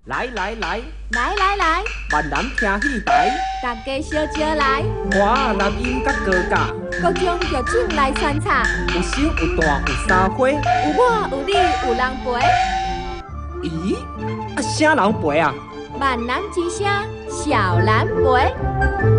来来来， 来来来， 万人听戏台， 大家小招来， 歌男音甲高架， 各种剧种来穿插， 有小有大有三花。 有我有你有人陪， 咦，啊啥人陪啊？ 万人之声，小蓝陪。